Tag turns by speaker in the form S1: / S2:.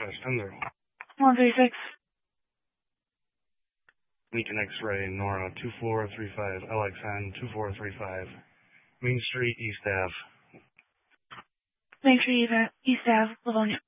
S1: Northwest Tundra.
S2: 136.
S1: Lincoln X-Ray, Nora 2435, LXN 2435. Main Street, East Ave.
S2: Main Street, East Ave, Livonia.